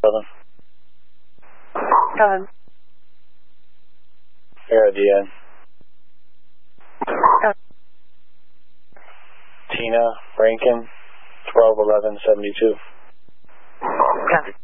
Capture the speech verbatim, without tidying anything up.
Seven. Seven. Air D N. Seven. Tina Rankin, twelve eleven seventy-two. Copy.